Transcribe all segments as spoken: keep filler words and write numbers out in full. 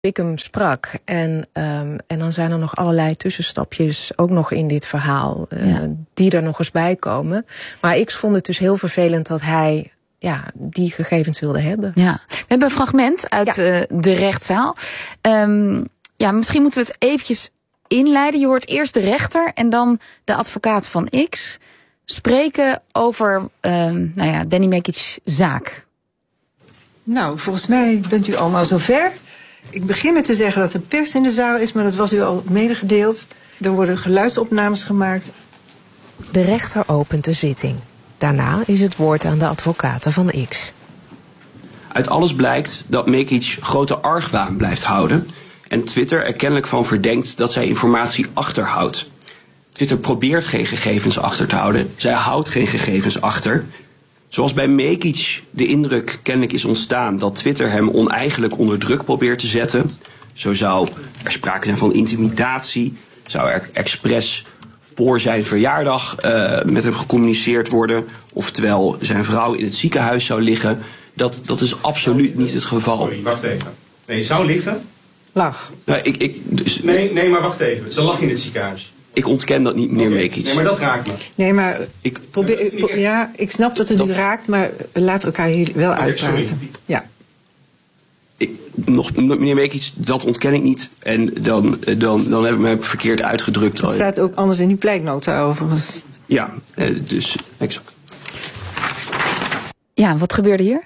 ik hem sprak. En, um, en dan zijn er nog allerlei tussenstapjes ook nog in dit verhaal. Uh, ja. Die er nog eens bij komen. Maar ik vond het dus heel vervelend dat hij ja, die gegevens wilde hebben. Ja. We hebben een fragment uit ja. uh, de rechtszaal. Um, ja, misschien moeten we het eventjes inleiden. Je hoort eerst de rechter en dan de advocaat van X spreken over um, nou ja, Danny Mekics zaak. Nou, volgens mij bent u allemaal zover. Ik begin met te zeggen dat er pers in de zaal is, maar dat was u al medegedeeld. Er worden geluidsopnames gemaakt. De rechter opent de zitting. Daarna is het woord aan de advocaten van X. Uit alles blijkt dat Mekic grote argwaan blijft houden en Twitter er kennelijk van verdenkt dat zij informatie achterhoudt. Twitter probeert geen gegevens achter te houden. Zij houdt geen gegevens achter. Zoals bij Mekic de indruk kennelijk is ontstaan dat Twitter hem oneigenlijk onder druk probeert te zetten. Zo zou er sprake zijn van intimidatie. Zou er expres voor zijn verjaardag uh, met hem gecommuniceerd worden. Oftewel zijn vrouw in het ziekenhuis zou liggen. Dat, dat is absoluut niet het geval. Sorry, wacht even. Nee, zou liggen? Lag. Nou, ik, ik, dus, nee, nee, maar wacht even. Ze lag in het ziekenhuis. Ik ontken dat niet, meneer okay. Mekic. Nee, maar dat raakt me. Nee, maar ik, probeer, pro, ja, ik snap dat het dat, u raakt, maar we laten elkaar hier wel okay, uitpraten. Sorry. Ja. Ik, nog, meneer Mekic, dat ontken ik niet. En dan, dan, dan heb ik me verkeerd uitgedrukt. Het staat ook anders in die pleitnota overigens. Ja, dus exact. Ja, wat gebeurde hier?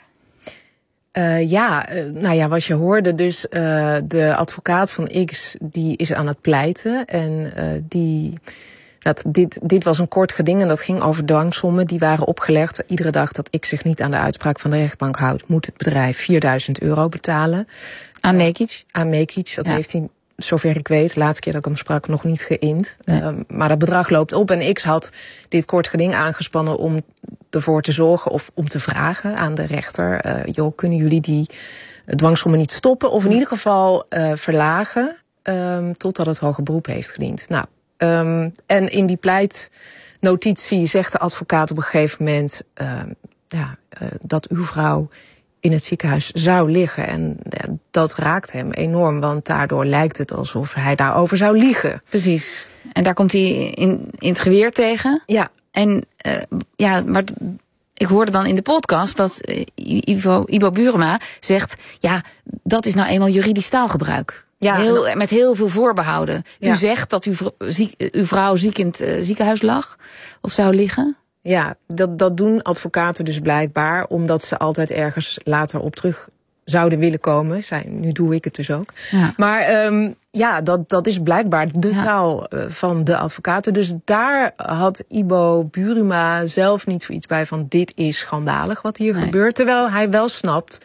Uh, ja, uh, nou ja, wat je hoorde, dus uh, de advocaat van X, die is aan het pleiten. En uh, die, dat, dit, dit was een kort geding en dat ging over dwangsommen. Die waren opgelegd. Iedere dag dat X zich niet aan de uitspraak van de rechtbank houdt, moet het bedrijf vierduizend euro betalen. Aan Mekic? Uh, aan Mekic, dat ja. heeft hij, zover ik weet, de laatste keer dat ik hem sprak, nog niet geïnd. Nee. Uh, maar dat bedrag loopt op en X had dit kort geding aangespannen om ervoor te zorgen of om te vragen aan de rechter, uh, joh, kunnen jullie die dwangsommen niet stoppen of in ieder geval uh, verlagen um, totdat het hoger beroep heeft gediend. Nou, um, en in die pleitnotitie zegt de advocaat op een gegeven moment uh, ja, uh, dat uw vrouw in het ziekenhuis zou liggen. En ja, dat raakt hem enorm, want daardoor lijkt het alsof hij daarover zou liegen. Precies. En daar komt hij in, in het geweer tegen. Ja. En uh, ja, maar ik hoorde dan in de podcast dat uh, Ivo, Ibo Burema zegt, ja, dat is nou eenmaal juridisch taalgebruik. Ja, heel, nou, met heel veel voorbehouden. Ja. U zegt dat uw, ziek, uw vrouw ziek in het uh, ziekenhuis lag of zou liggen. Ja, dat, dat doen advocaten dus blijkbaar, omdat ze altijd ergens later op terug zouden willen komen. Zijn, nu doe ik het dus ook. Ja. Maar um, ja, dat, dat is blijkbaar de ja. taal uh, van de advocaten. Dus daar had Ibo Burema zelf niet voor iets bij van dit is schandalig wat hier nee. gebeurt. Terwijl hij wel snapt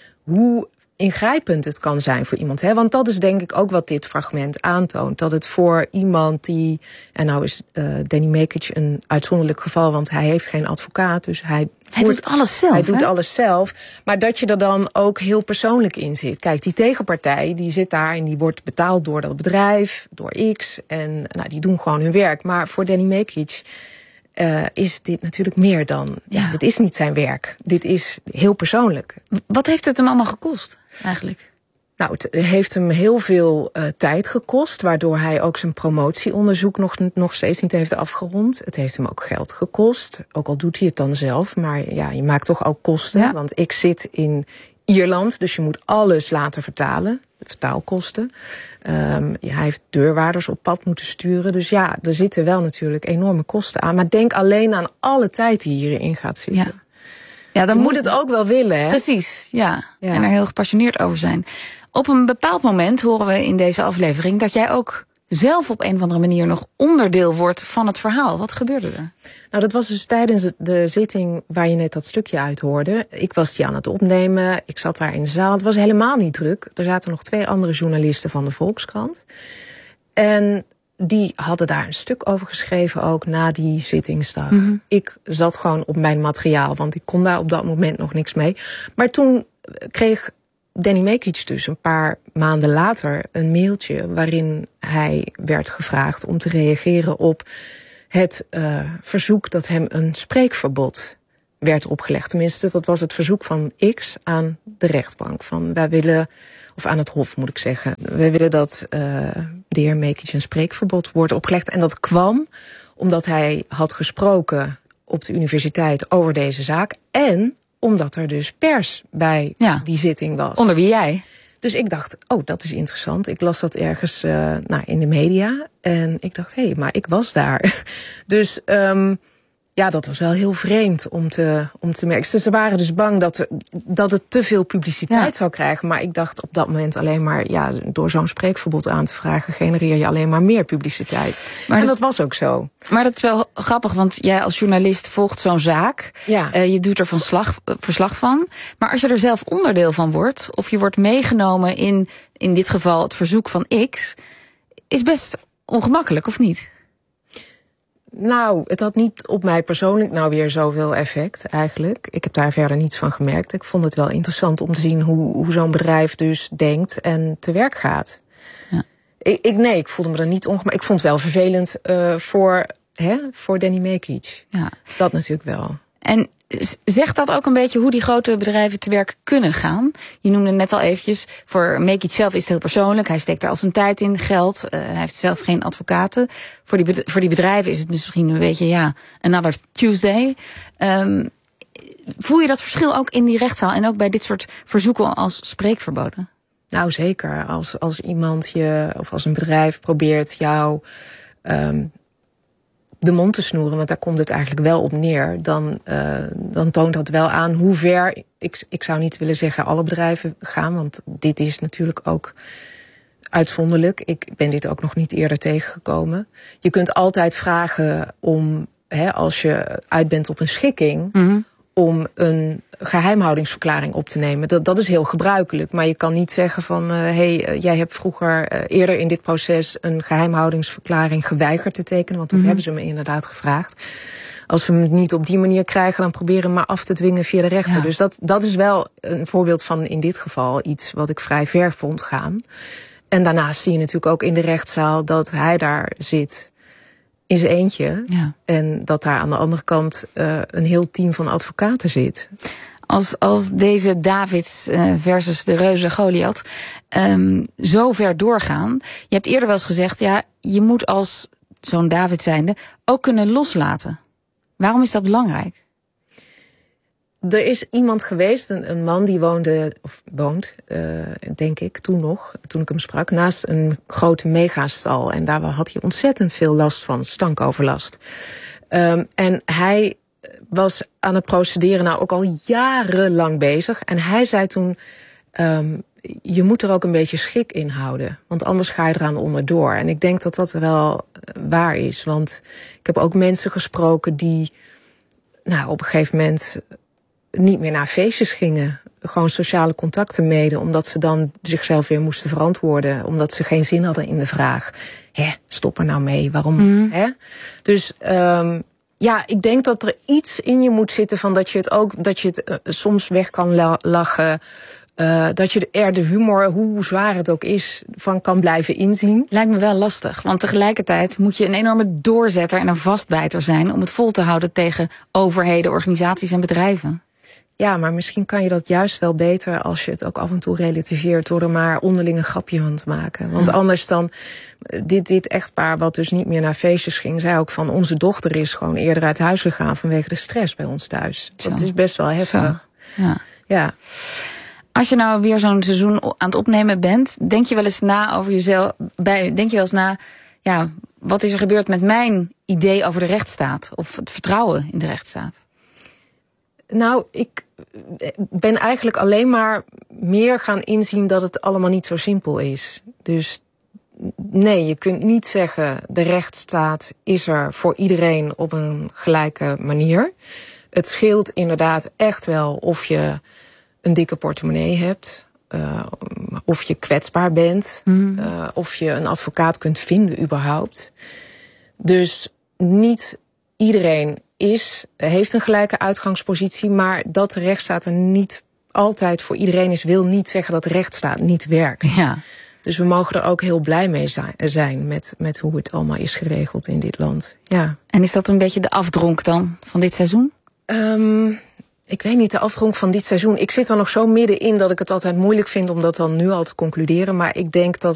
hoe ingrijpend het kan zijn voor iemand. Hè? Want dat is denk ik ook wat dit fragment aantoont. Dat het voor iemand die, en nou is uh, Danny Mekic een uitzonderlijk geval, want hij heeft geen advocaat, dus hij Hij doet alles zelf. Hij hè? doet alles zelf. Maar dat je er dan ook heel persoonlijk in zit. Kijk, die tegenpartij, die zit daar en die wordt betaald door dat bedrijf, door X. En nou, die doen gewoon hun werk. Maar voor Danny Mekic uh, is dit natuurlijk meer dan, ja, ja, dit is niet zijn werk. Dit is heel persoonlijk. Wat heeft het hem allemaal gekost, eigenlijk? Nou, het heeft hem heel veel uh, tijd gekost, waardoor hij ook zijn promotieonderzoek nog, nog steeds niet heeft afgerond. Het heeft hem ook geld gekost, ook al doet hij het dan zelf. Maar ja, je maakt toch ook kosten, ja. Want ik zit in Ierland, dus je moet alles laten vertalen, de vertaalkosten. Um, ja, hij heeft deurwaarders op pad moeten sturen. Dus ja, er zitten wel natuurlijk enorme kosten aan. Maar denk alleen aan alle tijd die hierin gaat zitten. Ja. Ja, dan je moet moet het ook wel willen, hè? Precies, ja. Ja. En er heel gepassioneerd over zijn. Op een bepaald moment horen we in deze aflevering dat jij ook zelf op een of andere manier nog onderdeel wordt van het verhaal. Wat gebeurde er? Nou, dat was dus tijdens de zitting waar je net dat stukje uit hoorde. Ik was die aan het opnemen. Ik zat daar in de zaal. Het was helemaal niet druk. Er zaten nog twee andere journalisten van de Volkskrant. En die hadden daar een stuk over geschreven ook na die zittingsdag. Mm-hmm. Ik zat gewoon op mijn materiaal, want ik kon daar op dat moment nog niks mee. Maar toen kreeg Danny Mekic dus een paar maanden later een mailtje waarin hij werd gevraagd om te reageren op het uh, verzoek dat hem een spreekverbod werd opgelegd. Tenminste, dat was het verzoek van X aan de rechtbank. Van wij willen, of aan het Hof moet ik zeggen, wij willen dat uh, de heer Mekic een spreekverbod wordt opgelegd. En dat kwam omdat hij had gesproken op de universiteit over deze zaak. En omdat er dus pers bij ja. die zitting was. Onder wie jij? Dus ik dacht, oh, dat is interessant. Ik las dat ergens uh, nou, in de media. En ik dacht, hé, hey, maar ik was daar. Dus um, ja, dat was wel heel vreemd om te, om te merken. Ze waren dus bang dat, er, dat het te veel publiciteit ja. zou krijgen. Maar ik dacht op dat moment alleen maar, ja, door zo'n spreekverbod aan te vragen, genereer je alleen maar meer publiciteit. Maar en dat, dat was ook zo. Maar dat is wel grappig, want jij als journalist volgt zo'n zaak. Ja. Uh, je doet er van slag, uh, verslag van. Maar als je er zelf onderdeel van wordt, of je wordt meegenomen in, in dit geval het verzoek van X, is best ongemakkelijk, of niet? Nou, het had niet op mij persoonlijk nou weer zoveel effect eigenlijk. Ik heb daar verder niets van gemerkt. Ik vond het wel interessant om te zien hoe, hoe zo'n bedrijf dus denkt en te werk gaat. Ja. Ik, ik, nee, ik voelde me er niet ongemakkelijk. Ik vond het wel vervelend uh, voor, hè, voor Danny Mekic. Ja. Dat natuurlijk wel. En zegt dat ook een beetje hoe die grote bedrijven te werk kunnen gaan? Je noemde net al eventjes, voor Mekic zelf is het heel persoonlijk. Hij steekt er al zijn tijd in, geld. Uh, hij heeft zelf geen advocaten. Voor die, voor die bedrijven is het misschien een beetje, ja, another Tuesday. Um, voel je dat verschil ook in die rechtszaal en ook bij dit soort verzoeken als spreekverboden? Nou, zeker. Als, als iemand je, of als een bedrijf probeert jou um, de mond te snoeren, want daar komt het eigenlijk wel op neer, dan, uh, dan toont dat wel aan hoe ver, ik, ik zou niet willen zeggen alle bedrijven gaan, want dit is natuurlijk ook uitzonderlijk. Ik ben dit ook nog niet eerder tegengekomen. Je kunt altijd vragen om, hè, als je uit bent op een schikking, mm-hmm. om een geheimhoudingsverklaring op te nemen. Dat, dat is heel gebruikelijk. Maar je kan niet zeggen van, uh, hey, uh, jij hebt vroeger uh, eerder in dit proces een geheimhoudingsverklaring geweigerd te tekenen. Want dat mm-hmm. hebben ze me inderdaad gevraagd. Als we het niet op die manier krijgen, dan proberen we maar af te dwingen via de rechter. Ja. Dus dat, dat is wel een voorbeeld van in dit geval iets wat ik vrij ver vond gaan. En daarnaast zie je natuurlijk ook in de rechtszaal dat hij daar zit in zijn eentje. Ja. En dat daar aan de andere kant uh, een heel team van advocaten zit. Als, als deze Davids uh, versus de reuze Goliath um, zo ver doorgaan. Je hebt eerder wel eens gezegd, ja, je moet als zo'n David zijnde ook kunnen loslaten. Waarom is dat belangrijk? Er is iemand geweest, een, een man die woonde, of woont, uh, denk ik, toen nog, toen ik hem sprak, naast een grote megastal. En daar had hij ontzettend veel last van, stankoverlast. Um, en hij was aan het procederen nou ook al jarenlang bezig. En hij zei toen, um, je moet er ook een beetje schik in houden, want anders ga je eraan onderdoor. En ik denk dat dat wel waar is, want ik heb ook mensen gesproken die, nou, op een gegeven moment niet meer naar feestjes gingen. Gewoon sociale contacten meden, omdat ze dan zichzelf weer moesten verantwoorden. Omdat ze geen zin hadden in de vraag, hè, stop er nou mee, waarom? Mm. Hè? Dus um, ja, ik denk dat er iets in je moet zitten van dat je het ook, dat je het uh, soms weg kan la- lachen. Uh, dat je er de humor, hoe zwaar het ook is, van kan blijven inzien. Lijkt me wel lastig, want tegelijkertijd moet je een enorme doorzetter en een vastbijter zijn om het vol te houden tegen overheden, organisaties en bedrijven. Ja, maar misschien kan je dat juist wel beter als je het ook af en toe relativeert door er maar onderling een grapje van te maken. Want ja. anders dan, dit, dit echtpaar wat dus niet meer naar feestjes ging, zei ook van, onze dochter is gewoon eerder uit huis gegaan vanwege de stress bij ons thuis. Zo. Dat is best wel heftig. Zo. Ja. Ja. Als je nou weer zo'n seizoen aan het opnemen bent, denk je wel eens na over jezelf, bij, denk je wel eens na, ja, wat is er gebeurd met mijn idee over de rechtsstaat? Of het vertrouwen in de rechtsstaat? Nou, ik ben eigenlijk alleen maar meer gaan inzien dat het allemaal niet zo simpel is. Dus nee, je kunt niet zeggen, de rechtsstaat is er voor iedereen op een gelijke manier. Het scheelt inderdaad echt wel of je een dikke portemonnee hebt, uh, of je kwetsbaar bent, mm. uh, of je een advocaat kunt vinden überhaupt. Dus niet iedereen is, heeft een gelijke uitgangspositie, maar dat de rechtsstaat er niet altijd voor iedereen is, wil niet zeggen dat de rechtsstaat niet werkt. Ja. Dus we mogen er ook heel blij mee zijn met, met hoe het allemaal is geregeld in dit land. Ja. En is dat een beetje de afdronk dan van dit seizoen? Um, ik weet niet, de afdronk van dit seizoen. Ik zit er nog zo middenin dat ik het altijd moeilijk vind om dat dan nu al te concluderen. Maar ik denk dat